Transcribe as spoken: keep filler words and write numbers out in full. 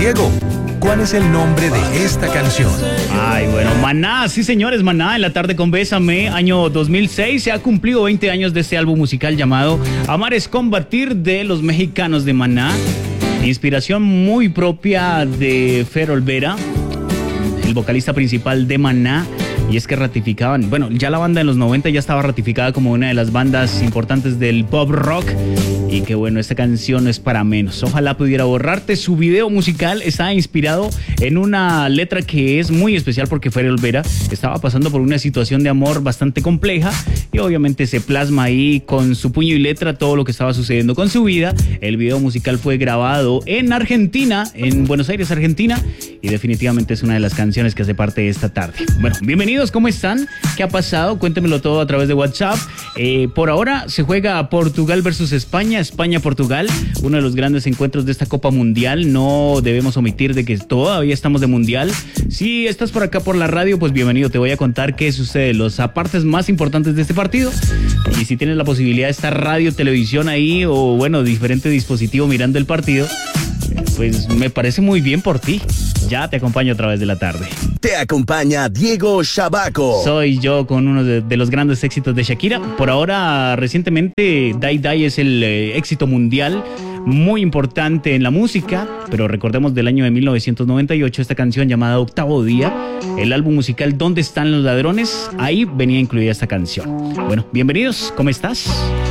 Diego, ¿cuál es el nombre de esta canción? Ay, bueno, Maná, sí señores, Maná, en la tarde con Bésame, año dos mil seis, se ha cumplido veinte años de este álbum musical llamado Amar es Combatir, de los mexicanos de Maná. Inspiración muy propia de Fer Olvera, el vocalista principal de Maná. Y es que ratificaban, bueno, ya la banda en los noventa ya estaba ratificada como una de las bandas importantes del pop rock. Y que bueno, esta canción no es para menos. Ojalá pudiera borrarte. Su video musical está inspirado en una letra que es muy especial porque Fer Olvera estaba pasando por una situación de amor bastante compleja. Y obviamente se plasma ahí con su puño y letra todo lo que estaba sucediendo con su vida. El video musical fue grabado en Argentina, en Buenos Aires, Argentina. Y definitivamente es una de las canciones que hace parte de esta tarde. Bueno, bienvenidos, ¿cómo están? ¿Qué ha pasado? Cuéntemelo todo a través de WhatsApp. Eh, por ahora se juega Portugal versus España, España-Portugal, uno de los grandes encuentros de esta Copa Mundial. No debemos omitir de que todavía estamos de Mundial. Si estás por acá por la radio, pues bienvenido. Te voy a contar qué sucede, los apartes más importantes de este partido. Y si tienes la posibilidad de estar radio, televisión ahí o bueno, diferente dispositivo mirando el partido, pues me parece muy bien por ti. Ya te acompaño a través de la tarde. Te acompaña Diego Shabaco. Soy yo con uno de, de los grandes éxitos de Shakira. Por ahora, recientemente, Die Die es el eh, éxito mundial muy importante en la música, pero recordemos del año de mil novecientos noventa y ocho esta canción llamada Octavo Día, el álbum musical ¿Dónde están los ladrones? Ahí venía incluida esta canción. Bueno, bienvenidos, ¿cómo estás?